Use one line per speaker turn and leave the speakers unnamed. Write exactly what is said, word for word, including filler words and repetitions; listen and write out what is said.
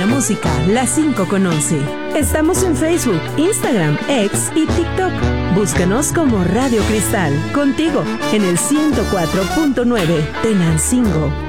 buena música, las cinco con once. Estamos en Facebook, Instagram, X y TikTok. Búscanos como Radio Cristal, contigo en el ciento cuatro punto nueve Tenancingo.